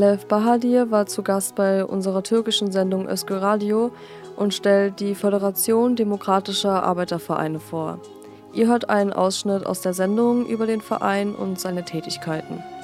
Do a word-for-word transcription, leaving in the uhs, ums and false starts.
Lev Bahadir war zu Gast bei unserer türkischen Sendung Özgür Radio und stellt die Föderation Demokratischer Arbeitervereine vor. Ihr hört einen Ausschnitt aus der Sendung über den Verein und seine Tätigkeiten.